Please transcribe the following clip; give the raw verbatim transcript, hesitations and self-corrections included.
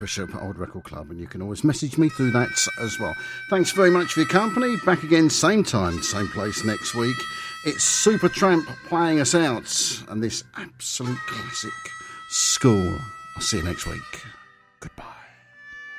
Bishop Old Record Club, and you can always message me through that as well. Thanks very much for your company. Back again, same time, same place next week. It's Supertramp playing us out, and this absolute classic, School. I'll see you next week.